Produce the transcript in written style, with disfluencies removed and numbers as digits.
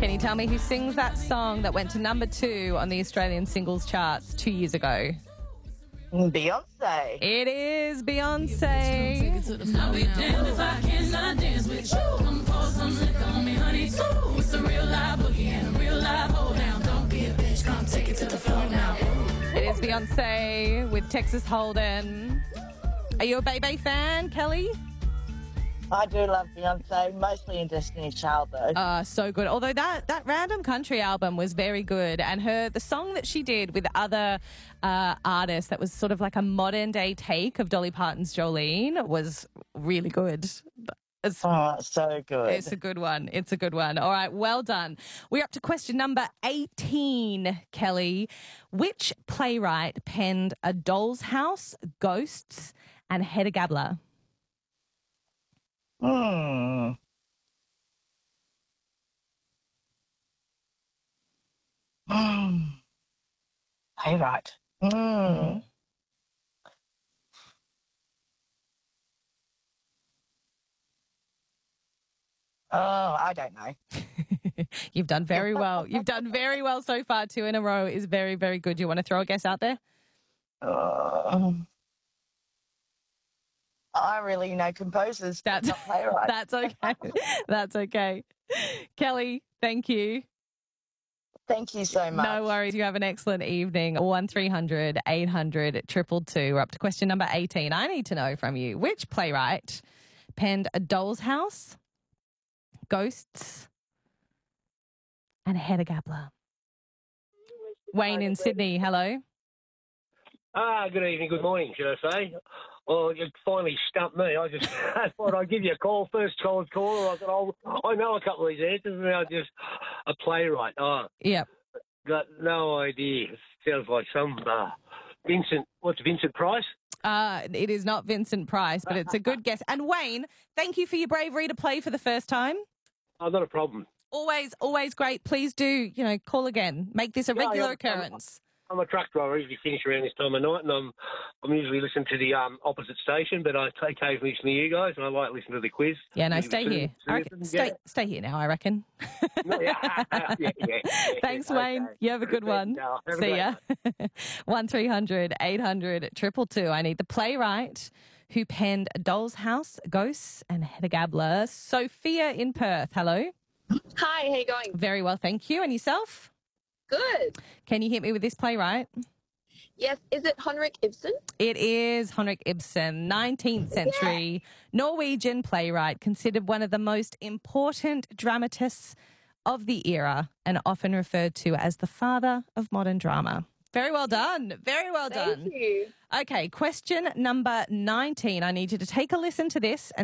Can you tell me who sings that song that went to number 2 on the Australian singles charts 2 years ago? Beyonce. It is Beyonce. I'll be damned if I cannot dance with you. Come pour some liquor on me, honey, too. It's a real live boogie and a real live hold down. Don't be a bitch, come take it to the floor now. It is Beyonce with Texas Hold'em. Are you a Bebe fan, Kelly? I do love Beyonce, mostly in Destiny's Child, though. So good. Although that Random Country album was very good, and the song that she did with other artists that was sort of like a modern day take of Dolly Parton's Jolene was really good. So good. It's a good one. It's a good one. All right, well done. We're up to question number 18, Kelly. Which playwright penned A Doll's House, Ghosts, and Hedda Gabler? Playwright. Oh, I don't know. You've done very well. You've done very well so far. 2 in a row is very, very good. You want to throw a guess out there? I really know composers, not playwrights. That's okay. That's okay. Kelly, thank you. Thank you so much. No worries. You have an excellent evening. 1300 800 222. We're up to question number 18. I need to know from you, which playwright penned A Doll's House, Ghosts, and Hedda Gabler? Wayne in Sydney, hello. Good evening, good morning, should I say. Well, you finally stumped me. I just thought I'd give you a call, first cold caller. I thought, I know a couple of these answers, and now just a playwright. Yep. Got no idea. Sounds like some Vincent Price? It is not Vincent Price, but it's a good guess. And Wayne, thank you for your bravery to play for the first time. Oh, not a problem. Always great. Please do, call again. Make this a regular occurrence. I'm a truck driver. I usually finish around this time of night, and I'm usually listening to the opposite station, but I occasionally listen to you guys, and I like listening to the quiz. Yeah, no, stay here. Stay here now, I reckon. Yeah. Thanks, Wayne. Okay. You have a good one. See ya. 1300 800 222. I need the playwright who penned A Doll's House, Ghosts, and Hedda Gabler. Sophia in Perth. Hello. Hi, how you going? Very well, thank you. And yourself? Good. Can you hit me with this playwright? Yes. Is it Henrik Ibsen? It is Henrik Ibsen, 19th century Norwegian playwright, considered one of the most important dramatists of the era and often referred to as the father of modern drama. Very well done. Very well done. Thank you. Okay, question number 19. I need you to take a listen to this and